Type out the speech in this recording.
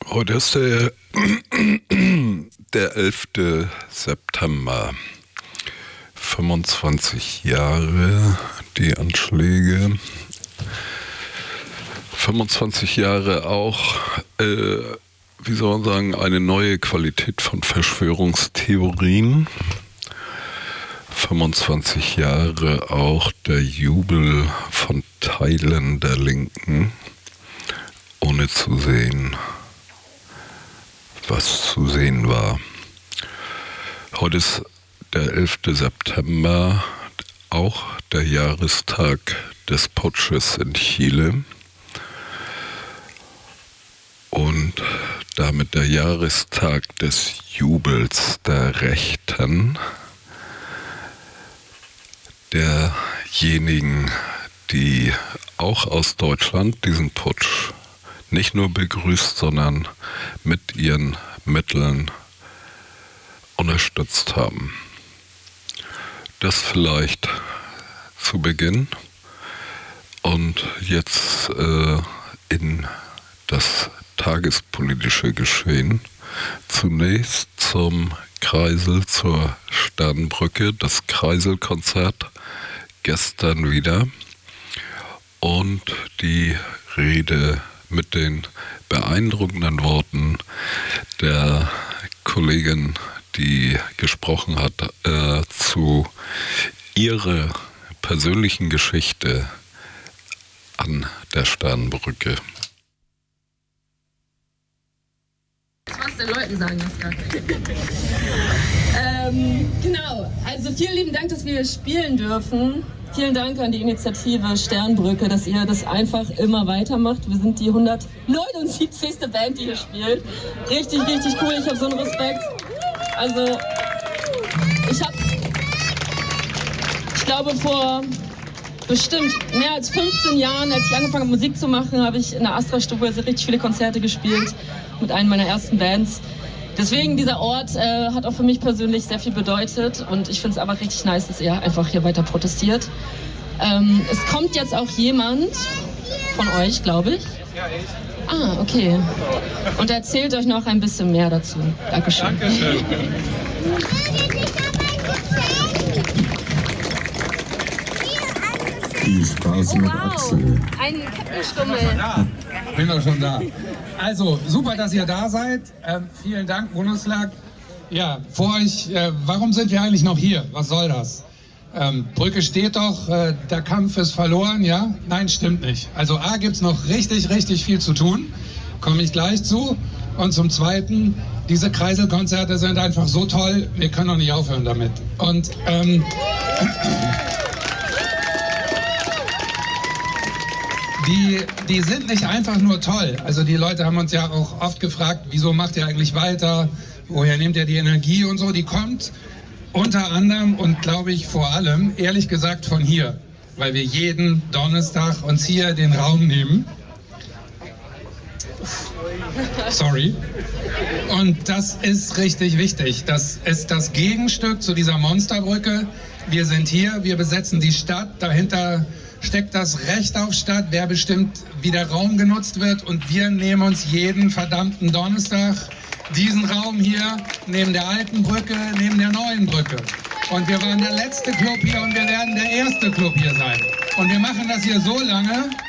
Heute ist der 11. September. 25 Jahre die Anschläge. 25 Jahre auch, wie soll man sagen, eine neue Qualität von Verschwörungstheorien. 25 Jahre auch der Jubel von Teilen der Linken, ohne zu sehen, was zu sehen war. Heute ist der 11. September, auch der Jahrestag des Putsches in Chile und damit der Jahrestag des Jubels der Rechten, derjenigen, die auch aus Deutschland diesen Putsch nicht nur begrüßt, sondern mit ihren Mitteln unterstützt haben. Das vielleicht zu Beginn und jetzt in das tagespolitische Geschehen. Zunächst zum Kreisel, zur Sternbrücke, das Kreiselkonzert gestern wieder und die Rede mit den beeindruckenden Worten der Kollegin, die gesprochen hat, zu ihrer persönlichen Geschichte an der Sternbrücke. Was den Leuten sagen, das gerade. Genau, also vielen lieben Dank, dass wir hier spielen dürfen. Vielen Dank an die Initiative Sternbrücke, dass ihr das einfach immer weitermacht. Wir sind die 179. Band, die hier spielt. Richtig, richtig cool. Ich habe so einen Respekt. Also, ich glaube, vor bestimmt mehr als 15 Jahren, als ich angefangen habe, Musik zu machen, habe ich in der Astra-Stube richtig viele Konzerte gespielt mit einer meiner ersten Bands. Deswegen, dieser Ort hat auch für mich persönlich sehr viel bedeutet und ich finde es aber richtig nice, dass ihr einfach hier weiter protestiert. Es kommt jetzt auch jemand von euch, glaube ich. Ja, ich. Ah, okay. Und erzählt euch noch ein bisschen mehr dazu. Dankeschön. Dankeschön. Viel Spaß mit Axel. Ein Kettenstummel. Bin doch schon da. Also, super, dass ihr da seid. Vielen Dank, Bundesland. Ja, vor euch, warum sind wir eigentlich noch hier? Was soll das? Brücke steht doch, der Kampf ist verloren, ja? Nein, stimmt nicht. Also A, gibt es noch richtig, richtig viel zu tun. Komme ich gleich zu. Und zum Zweiten, diese Kreiselkonzerte sind einfach so toll, wir können doch nicht aufhören damit. Und die sind nicht einfach nur toll. Also die Leute haben uns ja auch oft gefragt, wieso macht ihr eigentlich weiter? Woher nehmt ihr die Energie und so? Die kommt unter anderem und glaube ich vor allem, ehrlich gesagt, von hier. Weil wir jeden Donnerstag uns hier den Raum nehmen. Sorry. Und das ist richtig wichtig. Das ist das Gegenstück zu dieser Monsterbrücke. Wir sind hier, wir besetzen die Stadt. Dahinter steckt das Recht auf Stadt, wer bestimmt, wie der Raum genutzt wird. Und wir nehmen uns jeden verdammten Donnerstag diesen Raum hier neben der alten Brücke, neben der neuen Brücke. Und wir waren der letzte Club hier und wir werden der erste Club hier sein. Und wir machen das hier so lange,